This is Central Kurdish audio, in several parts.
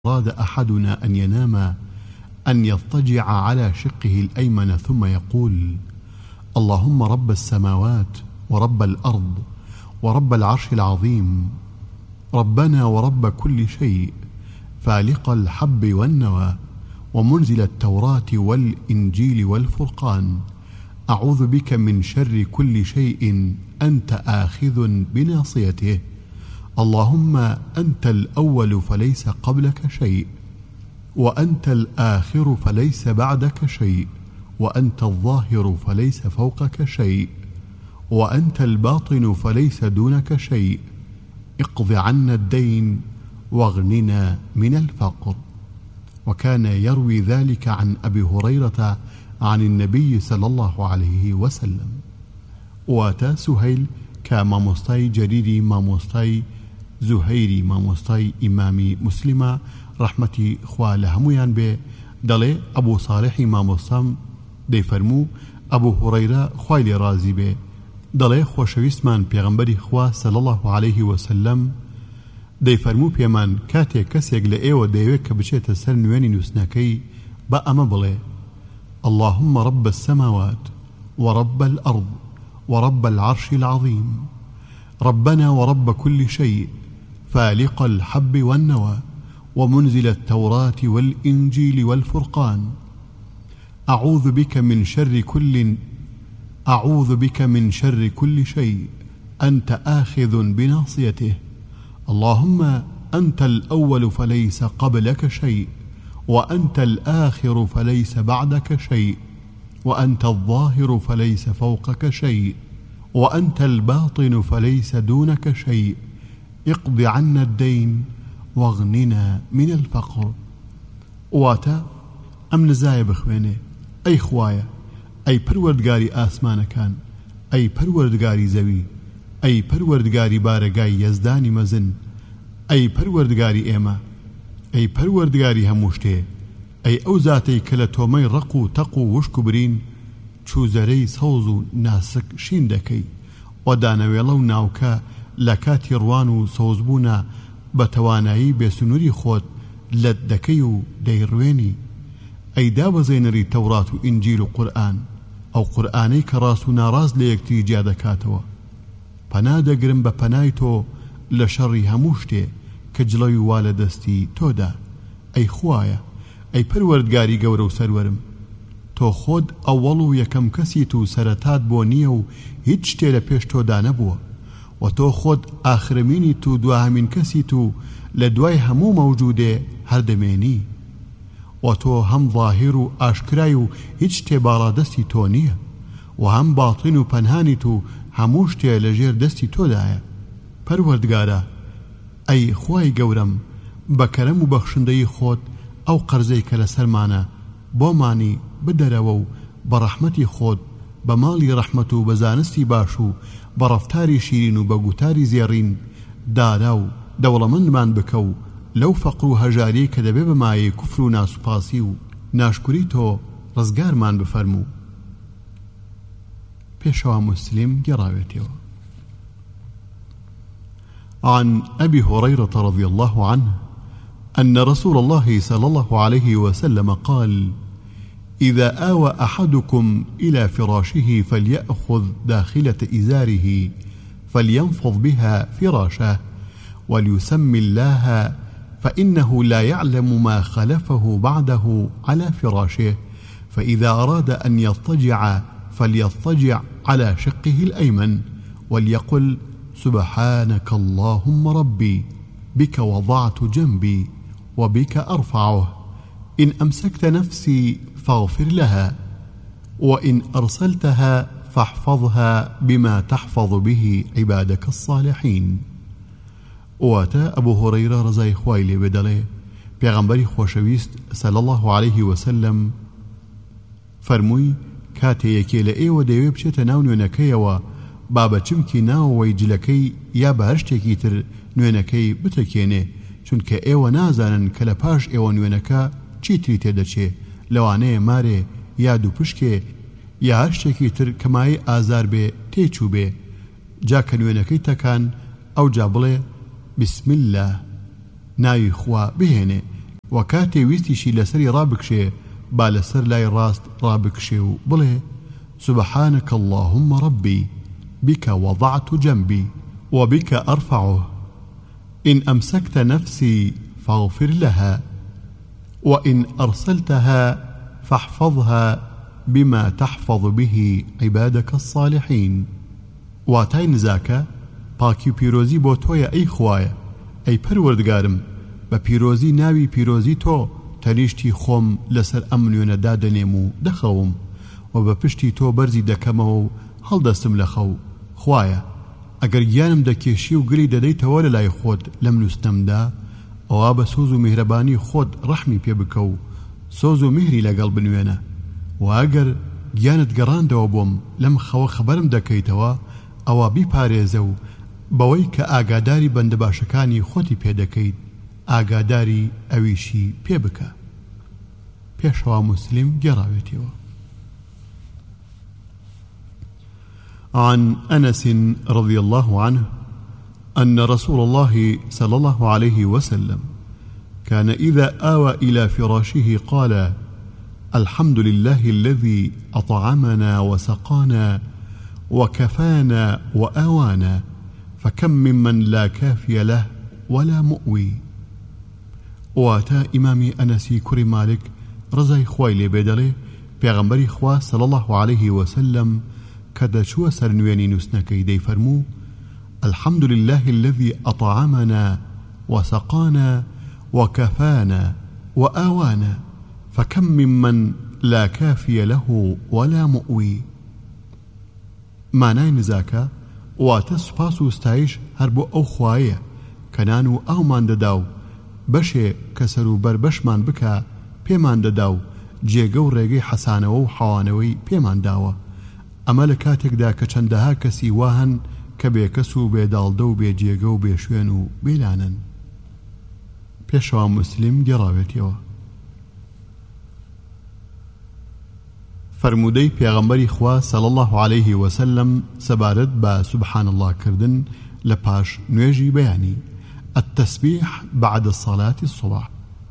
أراد أحدنا أن ينام أن يضطجع على شقه الأيمن ثم يقول: اللهم رب السماوات ورب الأرض ورب العرش العظيم، ربنا ورب كل شيء، فالق الحب والنوى، ومنزل التوراة والإنجيل والفرقان، أعوذ بك من شر كل شيء أنت آخذ بناصيته، اللهم أنت الأول فليس قبلك شيء، وأنت الآخر فليس بعدك شيء، وأنت الظاهر فليس فوقك شيء، وأنت الباطن فليس دونك شيء، اقض عنا الدين واغننا من الفقر. وكان يروي ذلك عن أبي هريرة عن النبي صلى الله عليه وسلم. واتا سهيل كماموستاي جريري ماموستاي زهيري ماموستاي إمامي مسلمة رحمتي خوا لهميان به دلي أبو صالح ماموستام دي فرمو أبو هريرة خوالي رازي به دلي خوشويستمان پیغمبري خوا صلى الله عليه وسلم دي فرمو پیمان كاتي كسيق لأيوة ديوك بچيت سر نواني نوسناكي بأما بلي: اللهم رب السماوات ورب الأرض ورب العرش العظيم، ربنا ورب كل شيء، فالق الحب والنوى، ومنزل التوراة والإنجيل والفرقان، أعوذ بك من شر كل شيء أنت آخذ بناصيته، اللهم أنت الأول فليس قبلك شيء، وأنت الآخر فليس بعدك شيء، وأنت الظاهر فليس فوقك شيء، وأنت الباطن فليس دونك شيء، اقض عنا الدين واغننا من الفقر. واتا أم نزايا بخويني أي خوايا، أي پروردگاري آسمان كان، أي پروردگاري زوي، أي پروردگاري بارگاي يزداني مزن، أي پروردگاري إيما، أي پروردگاري هموشتي، أي أو ذاتي كلتومي رقو تقو وشكو برين چوزري سوزو ناسك شين دكي، ودانويلو ناوكا لكاتي روانو سوزبونا بتوانايي بسنوري خود لدكيو ديرويني، أي داب زينري توراة إنجيل قرآن أو قرآني كراسو ناراز ليكتي جادكاتوا، پنادا گرم بپنايتو لشري هموشتي كجلوي والدستي تودا. أي خوايا، أي پروردگاري گورو سرورم، تو خود أولو يكم كسي تو سرتات بونيو هيچ تيلا پیش تو دانبوا، و تو خود آخرميني تو دواهمين كسي تو لدواي همو موجوده هردميني، و تو هم ظاهر و آشكرايو هيچ تبالا دستي تو نيه، و هم باطن و پنهاني تو هموش تي لجير دستي تو دايا. پروردگارا، أي خواي گورم بكرم و بخشندي خود أو قرزي كالسرمانا بوماني بدروا برحمتي خود بمالي رحمتو بزانستي باشو برفتاري شيرين و بگوتاري زيرين داراو دولمند من بكو لو فقرو هجاري كدبه بماي كفرو ناسو پاسيو ناشكري تو رزگار من بفرمو. پیشوا مسلم جراويتيو. عن أبي هريرة رضي الله عنه أن رسول الله صلى الله عليه وسلم قال: إذا آوى أحدكم إلى فراشه فليأخذ داخلة إزاره فلينفض بها فراشه وليسمي الله، فإنه لا يعلم ما خلفه بعده على فراشه، فإذا أراد أن يضطجع فليضطجع على شقه الأيمن وليقل: سبحانك اللهم ربي، بك وضعت جنبي وبك أرفعه، إن أمسكت نفسي فاغفر لها، وإن أرسلتها فاحفظها بما تحفظ به عبادك الصالحين. واتا أبو هريرة رضي خوالي بدله پیغمبری خوشویست صلى الله عليه وسلم فرموي: كاتي يكي لأيوة ديوه بچێتە ناو نوێنەکەیەوە با بەچمکی ناوەوەی جلەکەی یا بە هەشتێکی تر نوێنەکەی بتەکێنێ، چونکە ئێوە نازانن کە لە پاش ئێوە نوێنەکە چیتری تێدەچێ، لەوانەیە مارێ یا دوو پشکێ یا هەشتێکی تر کەمای ئازار بێ تێچوو بێ. جا کە نوێنەکەی تەکان ئەو جا بڵێ: بسم الله، ناوی خوا بهێنێ وكاتي ويستيشي لسري رابكشي بالسر لاي راست رابكشي بله سبحانك اللهم ربي بك وضعت جنبي وبك أرفعه إن أمسكت نفسي فاغفر لها وإن أرسلتها فاحفظها بما تحفظ به عبادك الصالحين. واتای نزاکە پاکی و پیرۆزی بۆ تۆیە ئەی خوایە ئەی پەروەردگارم بە پیرۆزی ناوی پیرۆزی تۆ تەریشتی خۆم لەسەر ئەم نوێنەدا دەنێم و دەخەوم و بە پشتی تۆ بەرزی دەکەمەوە و هەڵدەستم لە خەو. خوایە ئەگەر گیانم دەکێشی و گری دەدەیتەوە لە لای خۆت لەم نووسنەمدا ئەوا بە سۆز و میهرەبانی خۆت ڕەحمی پێ بکە و سۆز و میهری لەگەڵ بنوێنە و ئەگەر گیانت گەڕاندەوە بۆم لەم خەوە خەبەرم دەکەیتەوە ئەوە بیپارێزە و بەوەی کە ئاگاداری بەندە باشەکانی خۆتی پێدەکەیت ئاگاداری ئەویشی پێ بکە. پێشەوە موسلیم گێڕاوێتەوە. عن أنس رضي الله عنه أن رسول الله صلى الله عليه وسلم كان إذا آوى إلى فراشه قال الحمد لله الذي أطعمنا وسقانا وكفانا وآوانا فكم ممن لا كافي له ولا مؤوي. واتا إمامي أنسي كري مالك رزاي خوالي بدلي پیغمبري خوا صلى الله عليه وسلم كدا شو سرنواني نسنكي دي فرمو الحمد لله الذي أطعمنا وسقانا وكفانا وآوانا فكم ممن لا كافي له ولا مؤوي. مانای نزاکە واتە سوپاس و ستایش هەر بۆ ئەو خوایە کەنان و ئاومان دەدا و بەشێ کە سەر و بەر بەشمان بکە پێمان دەدا و جێگە و ڕێگەی حەسانەوە و حەوانەوەی پێمان داوە. ئەمە لە کاتێکدا کە چەندەها کەسی واهن کە بێکەس و بێداڵدە و بێجێگە و بێشوێن و بێلانن. پێشەوە موسلیم گێڕاوێتەوە. فرمودەی پێغەمبەری خوا صلی الله عليه وسلم سەبارەت بە سبحان الله کردن لە پاش نوێژی بەیانی التسبيح بعد صلاة الصبح.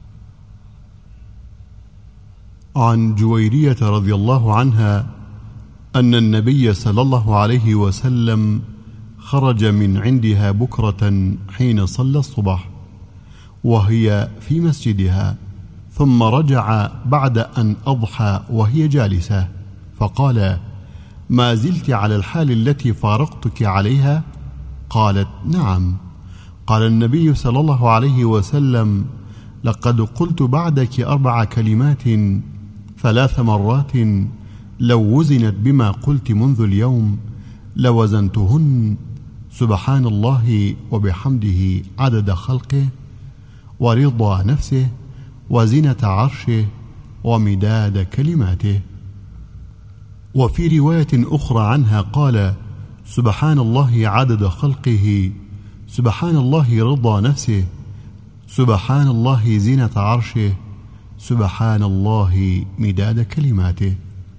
عن جويرية رضي الله عنها أن النبي صلى الله عليه وسلم خرج من عندها بكرة حين صلى الصبح وهي في مسجدها ثم رجع بعد أن أضحى وهي جالسة فقال ما زلت على الحال التي فارقتك عليها؟ قالت نعم. قال النبي صلى الله عليه وسلم لقد قلت بعدك 4 كلمات 3 مرات لو وزنت بما قلت منذ اليوم لوزنتهن سبحان الله وبحمده عدد خلقه ورضا نفسه وزنة عرشه ومداد كلماته. وفي رواية أخرى عنها قال سبحان الله عدد خلقه سبحان الله رضا نفسه سبحان الله زينة عرشه سبحان الله مداد كلماته.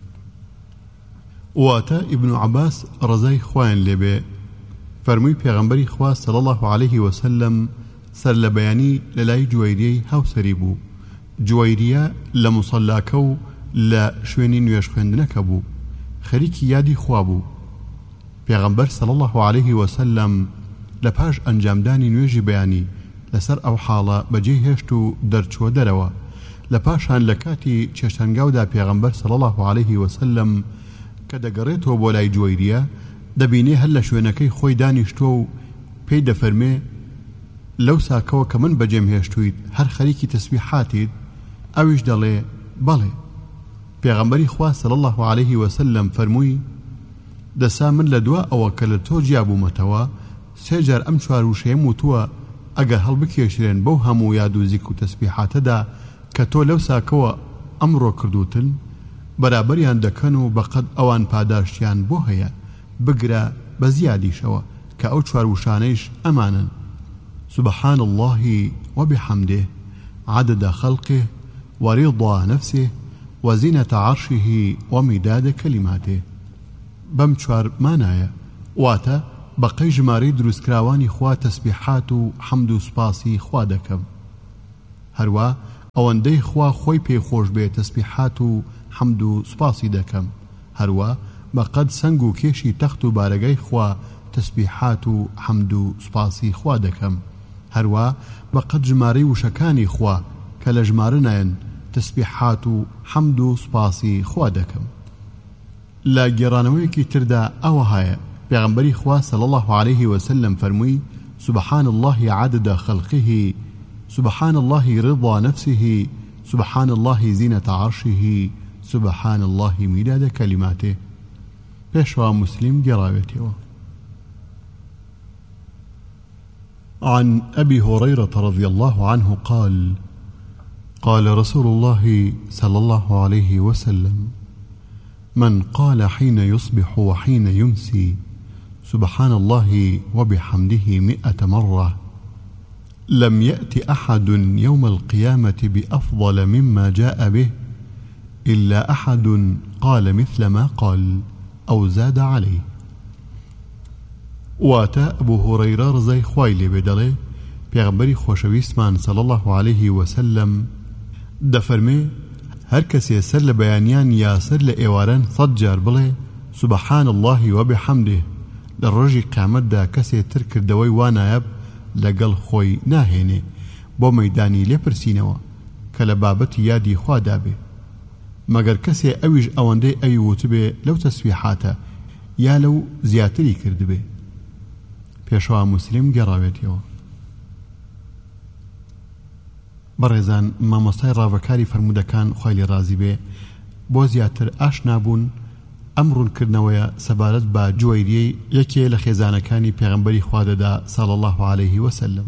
واتا ابن عباس رزاي خوان لبي فرمي پیغمبری خوا صلى الله عليه وسلم سر لبياني للاي جويري هاو سريبو. جويريا لمصلاكو لا شويني نويش خوندنكبو خريكي يادي خوابو. پیغمبر صلى الله عليه وسلم لپاش انجامداني نويجي بياني لسر او حالا بجي هشتو درچو دروا لپاشان لكاتي چشتنگاودا پیغمبر صلى الله عليه وسلم كدقريتو بولاي جويريا دبيني هل شوينكي خوي دانيشتو پي دفرمي لو ساكو كمن بجيم هشتويد هر خريكي تسبيحاتي اوش دالي بالي. پیغمبری خوا صلى الله عليه وسلم فرموي دسا من لدوا او کلتو جابو متوا سجر ام چواروشیم وتوا اگر هل بکیشرین بو همو یادو ذکر تسبیحات دا کتو لو ساکوا امرو کردوتن برابریان دکنو بقد اوان پاداشتیان بو هیا بگرا بزیادی شوا که او چواروشانیش امانا سبحان الله وبحمده عدد خلقه ورضا نفسه وزنة عرشه ومداد كلماته. بم چوار مانايا واتا بقي جماري دروس كراواني خوا تسبيحات حمد سباسي خوا دكم. هروا ئەوەندەی خوا خۆی پێخۆش بێ تەسبیحات و حەمد و سوپاسی دەکەم. هەروە بەقەد سەنگ و کێشی تەخت و بارەگای خوا تەسبیحات و حەمد و سوپاسی خوا دەکەم. هەروە بەقەد ژمارەی وشەکانی خوا کە لە ژمارە نایەن تەسبیحات و حەمد و سوپاسی خوا دەکەم. لە گێڕانەوەیەکی تردا ئەوە هەیە پێغەمبەری خوا صلی الله عليه وسلم فەرمووی: سبحان الله عدد خلقه، سبحان الله رضا نفسه، سبحان الله زينة عرشه، سبحان الله مداد كلماته. بيشوى مسلم جراوته. عن أبي هريرة رضي الله عنه قال: قال رسول الله صلى الله عليه وسلم: من قال حين يصبح وحين يمسي سبحان الله وبحمده 100 مرة لم يأت أحد يوم القيامة بأفضل مما جاء به إلا أحد قال مثل ما قال أو زاد عليه. واتا أبو هريرة رضي خوایلی بدله پیغمبری خوشویستمان صلى الله عليه وسلم دفرمي هر کسی سر لبیانیان یا سر لئیواران 100 جار بڵێ سبحان الله وبحمده للرجی قیامت دا کسی تر کردوی وانایب لەگەڵ خۆی ناهێنێ بۆ مەیدانی لێپرسینەوە کە لە بابەتی یادی خوا دابێ مەگەر کەسێ ئەویش ئەوەندەی ئەوی وتبێ لەو تەسبیحاتە یا لەو زیاتری کردبێ. پێشەوا موسلیم گەڕاوێتەوە. بەڕێزان مامۆستای ڕاوەکاری فەرمودەکان خوای لێ ڕازی بێ بۆ زیاتر ئاشنا بوون ئەم ڕوونکردنەوەیە سەبارەت بە جوایریەی یەکێ لە خێزانەکانی پێغەمبەری خوا دەدا صلی الله عليه وسلم.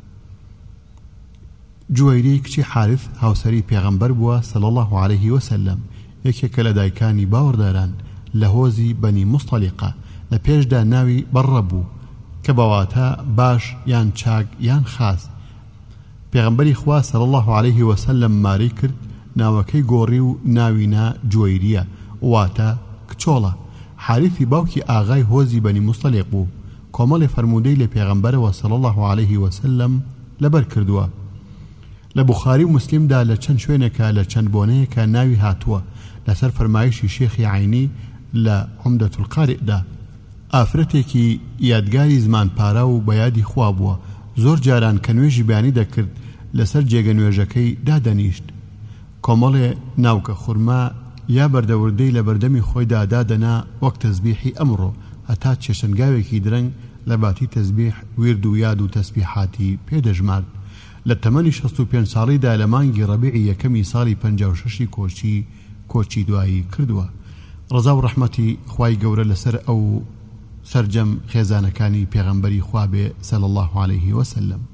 جوایری کچی حارث هاوسەری پێغەمبەر بووە صلی الله عليه وسلم، یەکێکە لە دایکانی باوەڕداران لە هۆزی بەنی مستەلیقە لە پێشدا ناوی بەڕە بوو کە بەواتە باش یان چاک یان خاس. پێغەمبەری خوا صلی الله عليه وسلم ماری کرد ناوەکەی گۆڕی و ناوینا جوایریە واتە کچۆڵە. حارثی باوکی ئاغای هۆزی بەنی مستەلیق بوو. کۆمەڵی فەرموودەی لە پێغەمبەرەوە صلی الله عليه وسلم لەبەر کردووە. لە بوخاری و مسلمدا لە چەند شوێنێکە لە چەند بۆنەیەکە ناوی هاتووە لەسەر فەرمایشی شێخی عینی لە عومدەت القارئدا. ئافرەتێکی یادگاری زمان پارە و بەیادی خوا بووە. زۆر جاران کە نوێژی بیانی دەکرد لەسەر جێگە نوێژەکەی دادەنیشت. کۆمەڵێ ناوکە خورما یا بەردەوردەی لە بەردەمی خۆیدا دادەنا وەک تەسبیحی ئەمڕۆ هەتا چێشنگاوێکی درەنگ لە باتی تەسبیح وێرد و یاد و تەسبیحاتی پێدەژمارد. لە تەمەنی 65 ساڵیدا لە مانگی ڕەبیعی یەکەمی ساڵی 56 کۆچی دوایی کردووە. ڕەزا و ڕەحمەتی خوای گەورە لەسەر ئەو سەرجەم خێزانەکانی پێغەمبەری خوا بێ صلی الله عليه وسلم.